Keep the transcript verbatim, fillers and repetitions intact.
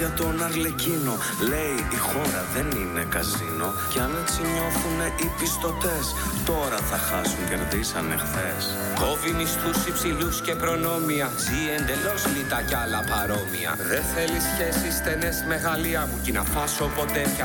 για τον Αρλεκίνο. Λέει η χώρα δεν είναι καζίνο. Κι αν έτσι νιώθουνε οι πιστωτές, τώρα θα χάσουν, κερδίσανε χθες. Κόβει μισθούς υψηλούς και προνόμια. Ζει εντελώς λιτά κι άλλα παρόμοια. Δεν θέλει σχέσεις στενές με Γαλλία μου. Κι να φάσω ποτέ πια